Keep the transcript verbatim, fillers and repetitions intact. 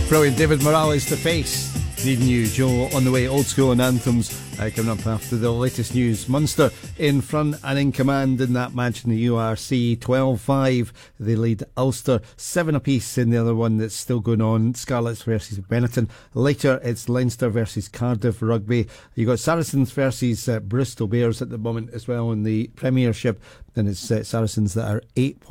Brilliant. David Morales, The Face. Needing you, Joe, on the way. Old School and Anthems uh, coming up after the latest news. Munster in front and in command in that match in the U R C. twelve five. They lead Ulster. Seven apiece in the other one that's still going on. Scarlets versus Benetton. Later, it's Leinster versus Cardiff Rugby. You've got Saracens versus uh, Bristol Bears at the moment as well in the Premiership. Then it's uh, Saracens that are eight